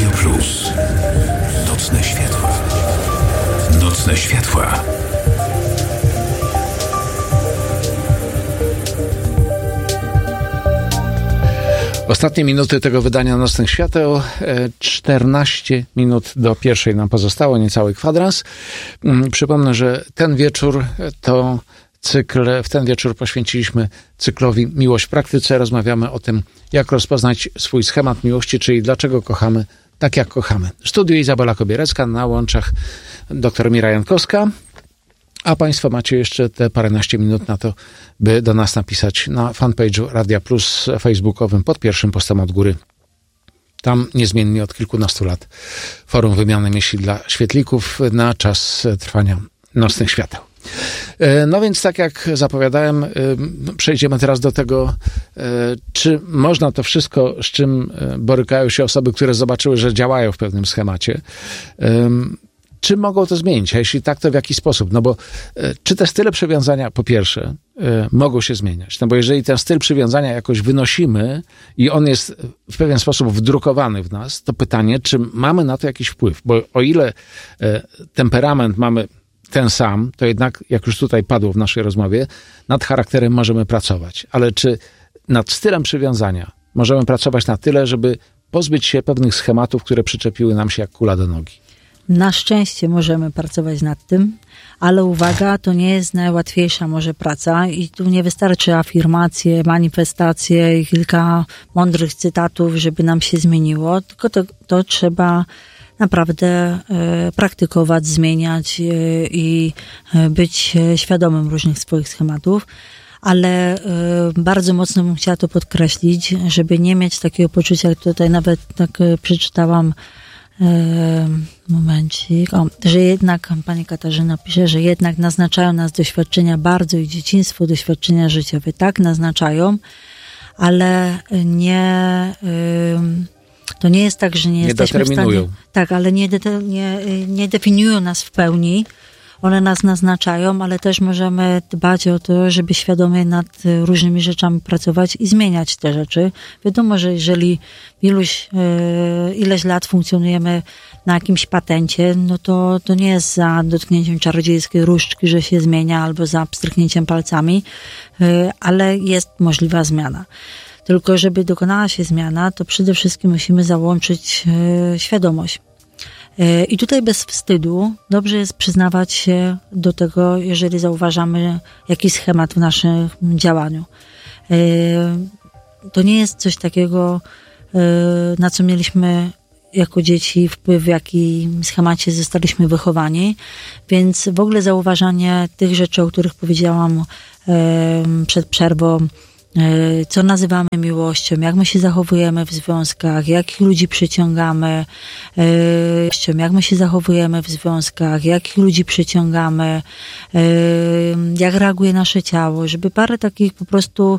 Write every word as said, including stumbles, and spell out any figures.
Radio Plus. Nocne światła. Nocne światła. Ostatnie minuty tego wydania Nocnych Świateł. czternaście minut do pierwszej nam pozostało, niecały kwadrans. Przypomnę, że ten wieczór to cykl, w ten wieczór poświęciliśmy cyklowi Miłość w praktyce. Rozmawiamy o tym, jak rozpoznać swój schemat miłości, czyli dlaczego kochamy tak, jak kochamy. W studiu Izabela Kobierecka, na łączach dr Mira Jankowska. A Państwo macie jeszcze te paręnaście minut na to, by do nas napisać na fanpage'u Radia Plus facebookowym pod pierwszym postem od góry. Tam niezmiennie od kilkunastu lat forum wymiany myśli dla świetlików na czas trwania Nocnych Świateł. No więc tak jak zapowiadałem, przejdziemy teraz do tego, czy można to wszystko, z czym borykają się osoby, które zobaczyły, że działają w pewnym schemacie, czy mogą to zmienić, a jeśli tak, to w jaki sposób? No bo czy te style przywiązania, po pierwsze, mogą się zmieniać? No bo jeżeli ten styl przywiązania jakoś wynosimy i on jest w pewien sposób wdrukowany w nas, to pytanie, czy mamy na to jakiś wpływ? Bo o ile temperament mamy ten sam, to jednak, jak już tutaj padło w naszej rozmowie, nad charakterem możemy pracować. Ale czy nad stylem przywiązania możemy pracować na tyle, żeby pozbyć się pewnych schematów, które przyczepiły nam się jak kula do nogi? Na szczęście możemy pracować nad tym, ale uwaga, to nie jest najłatwiejsza może praca i tu nie wystarczy afirmacje, manifestacje i kilka mądrych cytatów, żeby nam się zmieniło, tylko to, to trzeba naprawdę e, praktykować, zmieniać e, i e, być świadomym różnych swoich schematów. Ale e, bardzo mocno bym chciała to podkreślić, żeby nie mieć takiego poczucia, jak tutaj nawet tak e, przeczytałam, e, momencik, o, że jednak, pani Katarzyna pisze, że jednak naznaczają nas doświadczenia bardzo i dzieciństwo, doświadczenia życiowe. Tak, naznaczają, ale nie... E, To nie jest tak, że nie, nie jesteśmy w stanie... Tak, ale nie, de, nie, nie definiują nas w pełni. One nas naznaczają, ale też możemy dbać o to, żeby świadomie nad różnymi rzeczami pracować i zmieniać te rzeczy. Wiadomo, że jeżeli iluś, ileś lat funkcjonujemy na jakimś patencie, no to, to nie jest za dotknięciem czarodziejskiej różdżki, że się zmienia, albo za pstryknięciem palcami, ale jest możliwa zmiana. Tylko żeby dokonała się zmiana, to przede wszystkim musimy załączyć e, świadomość. E, I tutaj bez wstydu dobrze jest przyznawać się do tego, jeżeli zauważamy jakiś schemat w naszym działaniu. E, to nie jest coś takiego, e, na co mieliśmy jako dzieci wpływ, w jakim schemacie zostaliśmy wychowani, więc w ogóle zauważanie tych rzeczy, o których powiedziałam e, przed przerwą, co nazywamy miłością, jak my się zachowujemy w związkach, jakich ludzi przyciągamy, jak my się zachowujemy w związkach, jakich ludzi przyciągamy, jak reaguje nasze ciało, żeby parę takich po prostu